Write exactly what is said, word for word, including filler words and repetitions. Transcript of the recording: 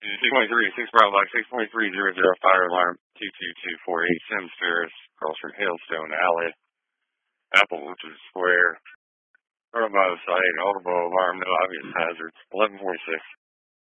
six point three, six Bravo Black, six point three zero zero, fire alarm two two two four eight, Sims Ferris, across from Hailstone Alley, Applewood Square, Turbo site, audible alarm, no obvious hazards, eleven forty-six.